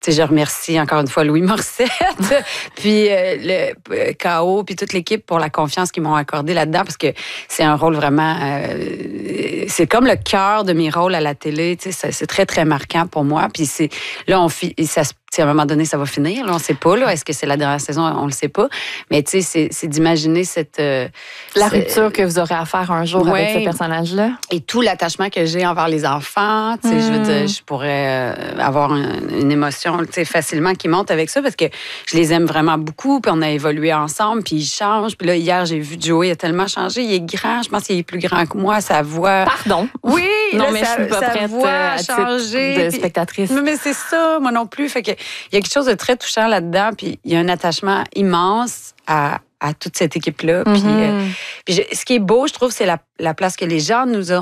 je remercie encore une fois Louis Morissette, puis le KO, puis toute l'équipe pour la confiance qu'ils m'ont accordée là-dedans, parce que c'est un rôle vraiment... c'est comme le cœur de mes rôles à la télé. C'est très, très marquant pour moi. Puis là, à un moment donné, ça va finir. Là, on ne sait pas. Est-ce que c'est la dernière saison? On ne le sait pas. Mais c'est d'imaginer la rupture que vous aurez à faire un jour avec ce personnage-là. Et tout l'attachement que j'ai envers les enfants. Je veux dire, je pourrais avoir une émotion facilement qui monte avec ça parce que je les aime vraiment beaucoup. Puis on a évolué ensemble. Puis ils changent. Puis là, hier, j'ai vu Joey, il a tellement changé. Il est grand. Je pense qu'il est plus grand que moi. Sa voix... Pardon. Oui. Non, mais je suis pas prête à changer. De spectatrice. Mais c'est ça, moi non plus. Fait que il y a quelque chose de très touchant là-dedans, puis il y a un attachement immense à toute cette équipe-là. Puis ce qui est beau, je trouve, c'est la place que les gens nous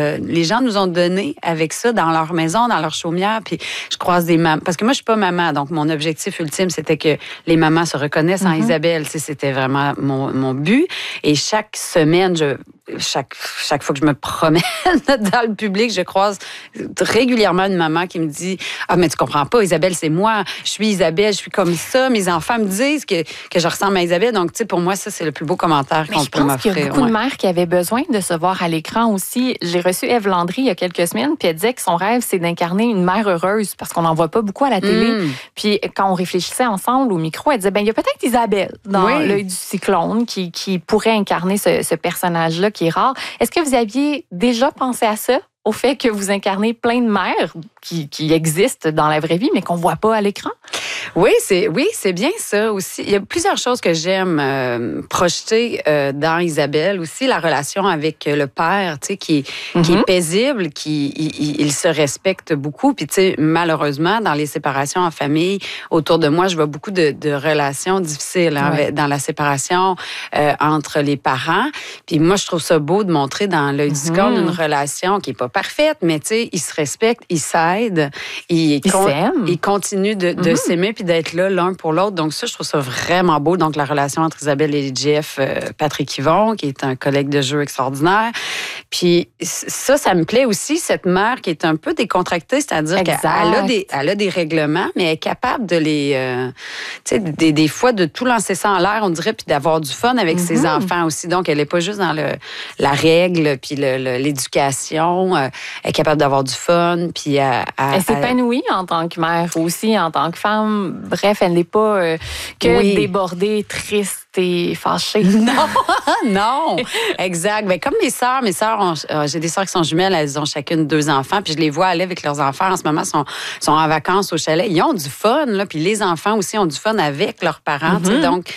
ont donnée avec ça dans leur maison, dans leur chaumière. Puis je croise des mamans. Parce que moi, je suis pas maman, donc mon objectif ultime, c'était que les mamans se reconnaissent en Isabelle. C'était vraiment mon but. Et chaque semaine, chaque fois que je me promène dans le public, je croise régulièrement une maman qui me dit « Ah, mais tu comprends pas, Isabelle, c'est moi. Je suis Isabelle, je suis comme ça. Mes enfants me disent que je ressemble à Isabelle. » Donc, tu sais, pour moi, ça, c'est le plus beau commentaire qu'on peut m'offrir. Je pense qu'il y a beaucoup de mères qui avaient besoin de se voir à l'écran aussi. J'ai reçu Ève Landry il y a quelques semaines, puis elle disait que son rêve, c'est d'incarner une mère heureuse, parce qu'on n'en voit pas beaucoup à la télé. Puis quand on réfléchissait ensemble au micro, elle disait, il y a peut-être Isabelle dans L'œil du cyclone qui pourrait incarner ce personnage-là qui est rare. Est-ce que vous aviez déjà pensé à ça? Au fait que vous incarnez plein de mères qui existent dans la vraie vie, mais qu'on ne voit pas à l'écran? Oui, c'est bien ça aussi. Il y a plusieurs choses que j'aime projeter dans Isabelle aussi. La relation avec le père, tu sais, qui est paisible, il se respecte beaucoup. Puis, tu sais, malheureusement, dans les séparations en famille, autour de moi, je vois beaucoup de relations difficiles dans la séparation entre les parents. Puis moi, je trouve ça beau de montrer dans L'œil du cyclone une relation qui est pas parfaite, mais tu sais, ils se respectent, ils s'aident, ils continuent de s'aimer puis d'être là l'un pour l'autre. Donc ça, je trouve ça vraiment beau. Donc la relation entre Isabelle et Jeff, Patrick Yvon, qui est un collègue de jeu extraordinaire. Puis ça me plaît aussi, cette mère qui est un peu décontractée, c'est-à-dire qu'elle a des règlements, mais elle est capable de les... tu sais, des fois, de tout lancer ça en l'air, on dirait, puis d'avoir du fun avec ses enfants aussi. Donc, elle n'est pas juste dans la règle, puis l'éducation. Elle est capable d'avoir du fun, puis elle s'épanouit en tant que mère aussi, en tant que femme. Bref, elle n'est pas débordée, triste et fâchée. Non, exact. Mais comme mes sœurs, j'ai des sœurs qui sont jumelles, elles ont chacune 2 enfants, puis je les vois aller avec leurs enfants. En ce moment, sont en vacances au chalet. Ils ont du fun, là, puis les enfants aussi ont du fun avec leurs parents. Donc,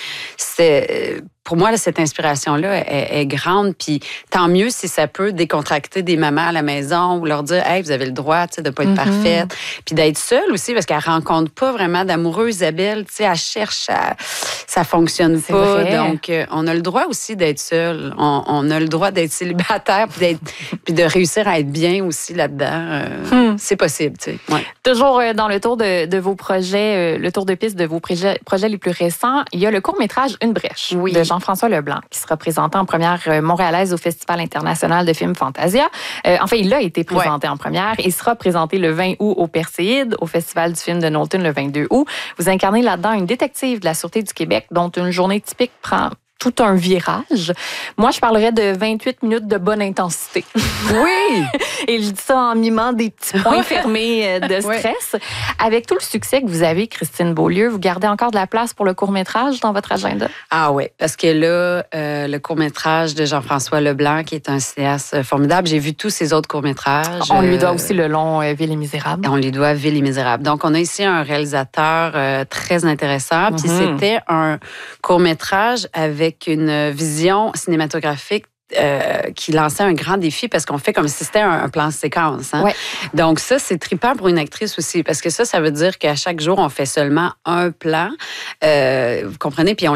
pour moi, là, cette inspiration-là est grande, puis tant mieux si ça peut décontracter des mamans à la maison ou leur dire « Hey, vous avez le droit de ne pas être parfaite », puis d'être seule aussi, parce qu'elle ne rencontre pas vraiment d'amoureux, Isabelle. Elle cherche, ça ne fonctionne pas. Vrai. Donc, on a le droit aussi d'être seule. On a le droit d'être célibataire, puis de réussir à être bien aussi là-dedans. C'est possible, tu sais. Ouais. Toujours dans le tour de vos projets, le tour de piste de vos projets les plus récents, il y a le court-métrage Une brèche de Jean-François Leblanc, qui sera présenté en première montréalaise au Festival international de films Fantasia. Enfin, il a été présenté en première. Il sera présenté le 20 août au Perséide, au Festival du film de Knowlton le 22 août. Vous incarnez là-dedans une détective de la Sûreté du Québec dont une journée typique prend tout un virage. Moi, je parlerais de 28 minutes de bonne intensité. Oui! Et je dis ça en mimant des petits points fermés de stress. Avec tout le succès que vous avez, Christine Beaulieu, vous gardez encore de la place pour le court-métrage dans votre agenda? Ah oui, parce que là, le court-métrage de Jean-François Leblanc, qui est un cinéaste formidable, j'ai vu tous ses autres courts-métrages. On lui doit aussi le long Ville et Misérable. On lui doit Ville et Misérable. Donc, on a ici un réalisateur très intéressant. Puis c'était un court-métrage avec une vision cinématographique qui lançait un grand défi parce qu'on fait comme si c'était un plan de séquence. Hein? Ouais. Donc ça, c'est trippant pour une actrice aussi parce que ça veut dire qu'à chaque jour, on fait seulement un plan. Vous comprenez? Puis on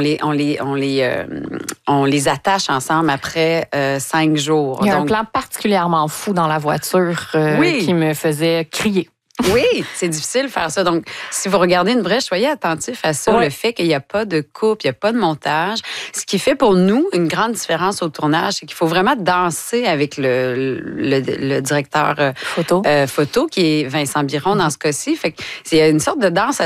les attache ensemble après 5 jours. Il y a un plan particulièrement fou dans la voiture qui me faisait crier. Oui, c'est difficile de faire ça. Donc, si vous regardez une brèche, soyez attentif à ça, le fait qu'il n'y a pas de coupe, il n'y a pas de montage. Ce qui fait pour nous une grande différence au tournage, c'est qu'il faut vraiment danser avec le directeur photo, qui est Vincent Biron dans ce cas-ci. Fait qu'il y a une sorte de danse